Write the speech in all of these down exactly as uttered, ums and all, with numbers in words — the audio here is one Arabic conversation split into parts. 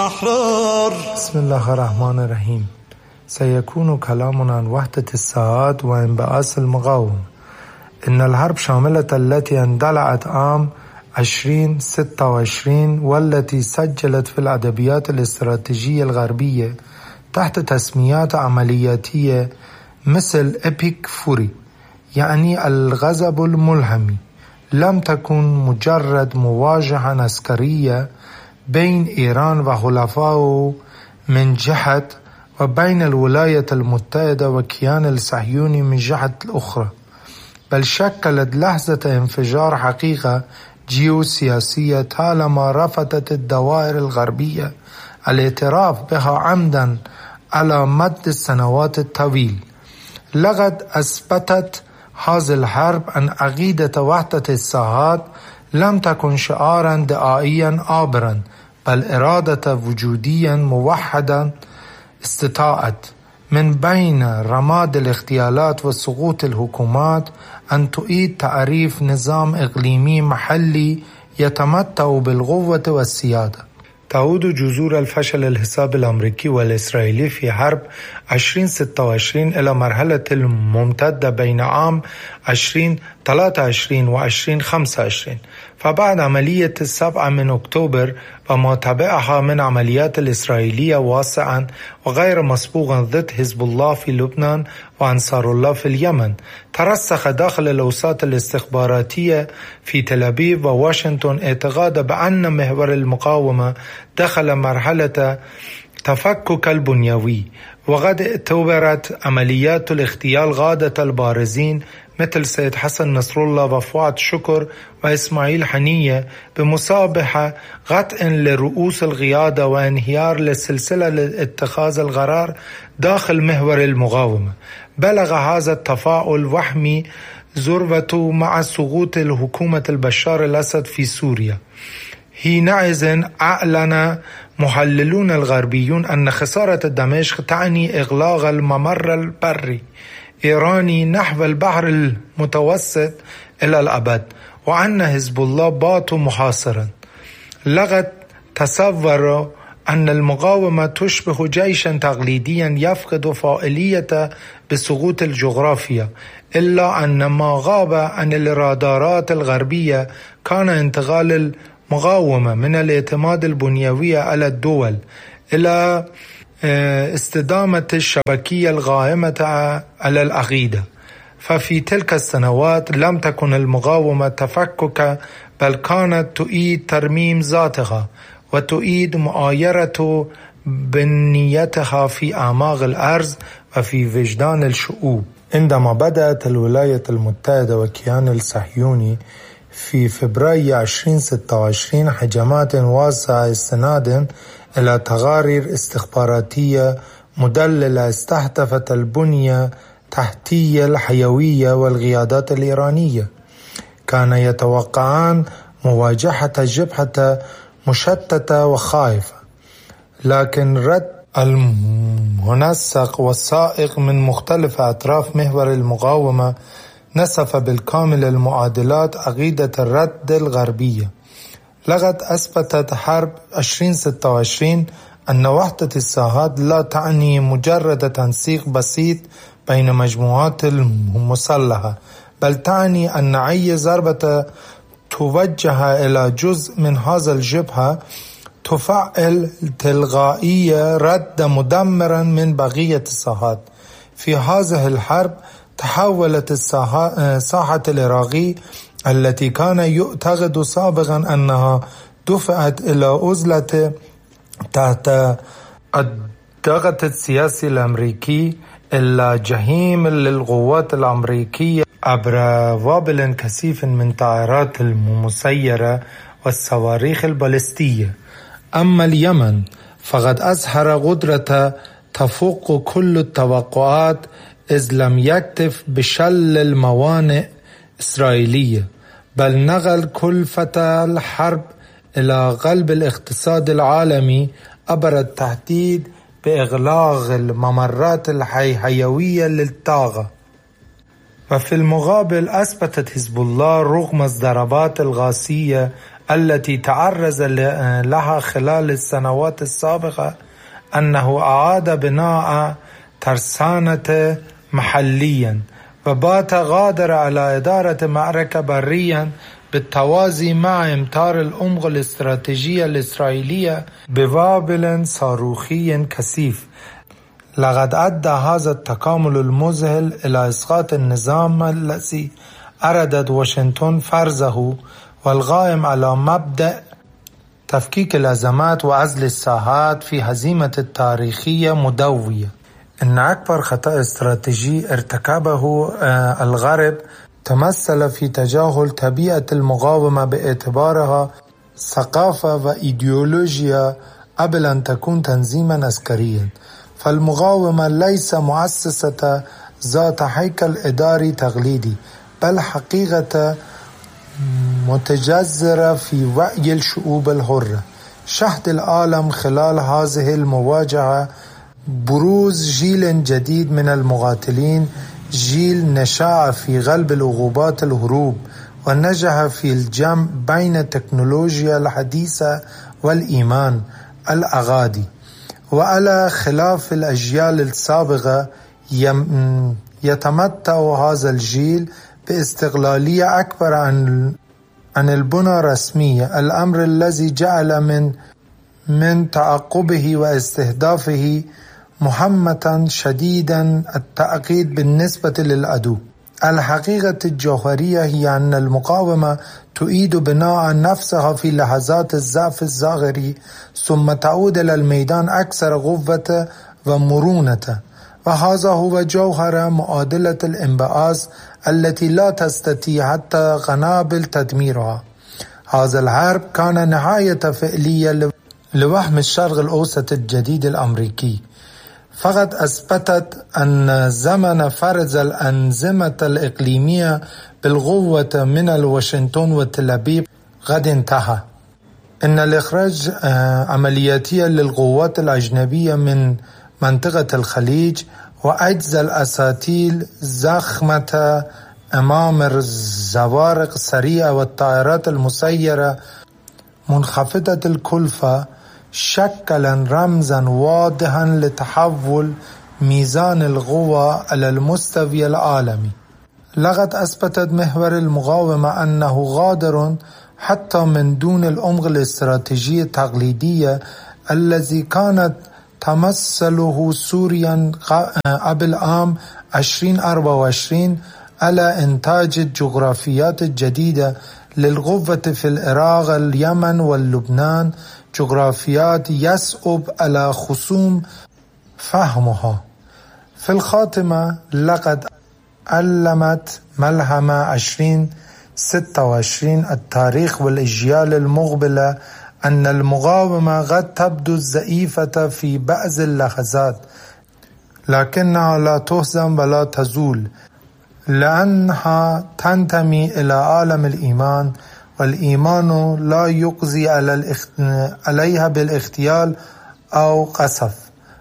أحرار. بسم الله الرحمن الرحيم. سيكون كلامنا عن وحدة الساعات وانبعاث المقاومة. إن الحرب شاملة التي اندلعت عام عشرين ستة وعشرين والتي سجلت في الأدبيات الاستراتيجية الغربية تحت تسميات عملياتية مثل إبيك فوري، يعني الغضب الملهم، لم تكن مجرد مواجهة عسكرية بين إيران وحلفائه من جهة وبين الولايات المتحدة والكيان الصهيوني من جهة الأخرى، بل شكلت لحظة انفجار حقيقة جيوسياسية طالما رفضت الدوائر الغربية الاعتراف بها عمدا على مد السنوات الطويل. لقد أثبتت هذه الحرب أن عقيدة وحدة الساعات لم تكن شعارا دعائيا عابرا، بل إرادة وجوديا موحدا استطاعت من بين رماد الاغتيالات وسقوط الحكومات أن تعيد تعريف نظام إقليمي محلي يتمتع بالقوة والسيادة. تعود جذور الفشل الحساب الأمريكي والإسرائيلي في حرب عشرين ستة وعشرين إلى مرحلة ممتدة بين عام عشرين ثلاثة وعشرين و عشرين خمسة وعشرين، فبعد عملية السبعة من أكتوبر وما تبعها من عمليات الإسرائيلية واسعا وغير مسبوقا ضد حزب الله في لبنان وأنصار الله في اليمن، ترسخ داخل الأوساط الاستخباراتية في تل أبيب وواشنطن اعتقاد بأن محور المقاومة دخل مرحلة تفكك البنيوي، وقد اعتبرت عمليات الاغتيال غادة البارزين مثل سيد حسن نصر الله وفؤاد شكر وإسماعيل حنية بمصابحة قطع لرؤوس القيادة وانهيار للسلسلة لاتخاذ القرار داخل محور المقاومة. بلغ هذا التفاعل وهمي ذروته مع سقوط الحكومة البشار الأسد في سوريا. حينئذ أعلن محللون الغربيون أن خسارة دمشق تعني إغلاق الممر البري إيراني نحو البحر المتوسط إلى الأبد، وأن حزب الله بات محاصرا. لقد تصوروا أن المقاومة تشبه جيشا تقليديا يفقد فاعلية بسقوط الجغرافيا، إلا أن ما غاب عن الرادارات الغربية كان انتقال المقاومة من الاعتماد البنيوي على الدول إلى استدامة الشبكية القائمة على العقيدة. ففي تلك السنوات لم تكن المقاومة تفكك، بل كانت تعيد ترميم ذاتها وتعيد مؤايرة بنيتها في أعماق الأرض وفي وجدان الشعوب. عندما بدأت الولايات المتحدة والكيان الصهيوني في فبراير عشرين ستة وعشرين هجمات واسعة استنادا إلى تقارير استخباراتية مدللة استهدفت البنية التحتية الحيوية والقيادات الإيرانية، كان يتوقعان مواجهة جبهة مشتتة وخائفة، لكن رد المنسق والسائق من مختلف أطراف محور المقاومة نسف بالكامل المعادلات عقيدة الرد الغربية. لقد أثبتت حرب عشرين ستة وعشرين أن وحدة الساعات لا تعني مجرد تنسيق بسيط بين مجموعات المسلحة، بل تعني أن أي ضربة توجه إلى جزء من هذا الجبهة تفعل تلقائيا رد مدمرا من بقية الساحات. في هذه الحرب تحولت الساحة العراقي التي كان يعتقد سابقا أنها دفعت إلى عزلة تحت الضغط السياسي الأمريكي إلى جحيم للقوات الأمريكية عبر وابل كثيف من طائرات المسيرة والصواريخ البالستية. أما اليمن فقد أظهر قدرة تفوق كل التوقعات، إذ لم يكتف بشل الموانئ إسرائيلية، بل نقل كلفة الحرب إلى قلب الاقتصاد العالمي عبر التهديد بإغلاق الممرات الحيوية للطاقة. وفي المقابل أثبتت حزب الله رغم الضربات القاسية التي تعرض لها خلال السنوات السابقة أنه أعاد بناء ترسانة محليا، وبات غادر على إدارة معركة بريا بالتوازي مع إمطار الأمغ الاستراتيجية الإسرائيلية بوابل صاروخي كثيف. لقد أدى هذا التكامل المذهل إلى إسقاط النظام الذي أرادت واشنطن فرضه، والقائم على مبدأ تفكيك الأزمات وعزل الساحات في هزيمة التاريخية مدوية. إن أكبر خطأ استراتيجي ارتكبه الغرب تمثل في تجاهل طبيعة المقاومة باعتبارها ثقافة وإيديولوجيا قبل أن تكون تنظيما عسكريا. فالمقاومة ليس مؤسسة ذات هيكل إداري تقليدي، بل حقيقة متجذرة في وعي الشعوب الحرة. شهد العالم خلال هذه المواجهة بروز جيل جديد من المقاتلين، جيل نشأ في غلب العقوبات الهروب ونجح في الجمع بين التكنولوجيا الحديثة والإيمان الأغادي. وعلى خلاف الأجيال السابقة يتمتع هذا الجيل باستقلالية أكبر عن عن البنى الرسمية، الأمر الذي جعل من من تعقبه واستهدافه مهمة شديدا التأكيد بالنسبة للعدو. الحقيقة الجوهرية هي أن المقاومة تعيد بناء نفسها في لحظات الضعف الظاهري، ثم تعود إلى الميدان أكثر قوة ومرونة، وهذا هو جوهر معادلة الانبعاث التي لا تستطيع حتى قنابل تدميرها. هذا الحرب كان نهاية فعلية لوهم الشرق الأوسط الجديد الأمريكي، فقد أثبتت أن زمن فرض الأنظمة الإقليمية بالقوة من واشنطن وتل أبيب قد انتهى. إن الإخراج عملياتيا للقوات الأجنبية من منطقة الخليج وعجز الأساطيل زخمة أمام الزوارق السريعة والطائرات المسيرة منخفضة الكلفة شكلا رمزا واضحا لتحول ميزان القوى على المستوى العالمي. لقد أثبتت محور المقاومة أنه قادر حتى من دون العمق الاستراتيجي التقليدي الذي كانت تمثله سوريا قبل عام عشرين أربعة وعشرين على إنتاج الجغرافيات الجديدة للقوة في العراق، اليمن واللبنان، جغرافيات يصعب على خصوم فهمها. في الخاتمة لقد علمت ملحمة عشرين ستة وعشرين التاريخ والأجيال المقبلة أن المقاومة قد تبدو ضعيفة في بعض اللحظات، لكنها لا تهزم ولا تزول، لأنها تنتمي إلى عالم الإيمان، والإيمان لا يقضي عليها بالاغتيال أو قصف.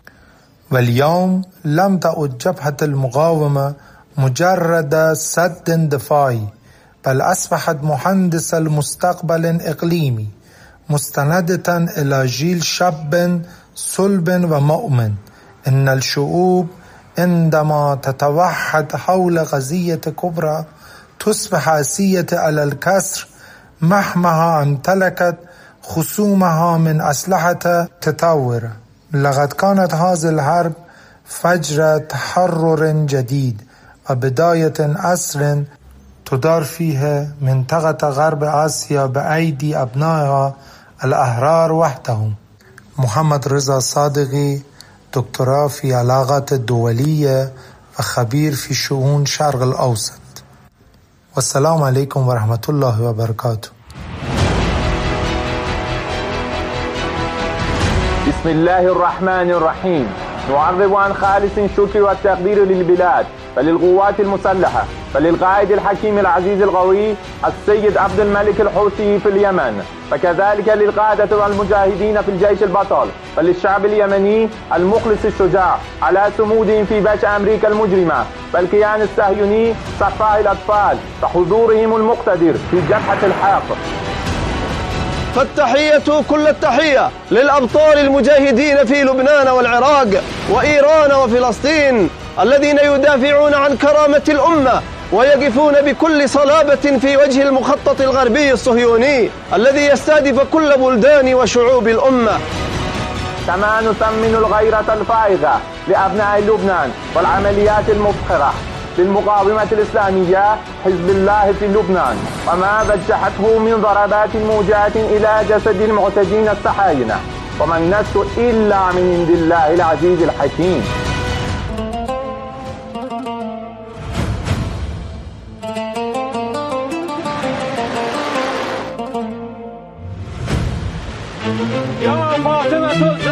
واليوم لم تعد جبهة المقاومة مجرد سد دفاعي، بل أصبحت مهندسة المستقبل إقليمي، مستندة إلى جيل شاب صلب ومؤمن. إن الشعوب عندما تتوحد حول قضية كبرى تصبح أسية على الكسر مهما امتلكت خصومها من أسلحة تطورة. لقد كانت هذه الحرب فجر تحرر جديد وبداية عصر تدار فيها منطقة غرب آسيا بأيدي أبنائها الأحرار وحدهم. محمد رضا صادقي، دكتوراه في علاقات الدولية وخبير في شؤون الشرق الأوسط. والسلام عليكم ورحمة الله وبركاته. بسم الله الرحمن الرحيم. نعرب عن خالص الشكر والتقدير للبلاد فللقوات المسلحة، فللقائد الحكيم العزيز القوي السيد عبد الملك الحوثي في اليمن، فكذلك للقادة والمجاهدين في الجيش البطل، فللشعب اليمني المخلص الشجاع على صمودهم في بش أمريكا المجرمة، فالكيان الصهيوني سفاح الأطفال فحضورهم المقتدر في جبهة الحق. فالتحية كل التحية للأبطال المجاهدين في لبنان والعراق وإيران وفلسطين، الذين يدافعون عن كرامة الأمة ويقفون بكل صلابة في وجه المخطط الغربي الصهيوني الذي يستهدف كل بلدان وشعوب الأمة. كما نثمن الغيرة الفائقة لأبناء لبنان والعمليات المفخرة للمقاومة الإسلامية حزب الله في لبنان، وما بجحته من ضربات موجعة إلى جسد المعتدين الصهاينة، وما النصر إلا من عند الله العزيز الحكيم. يا فاطمة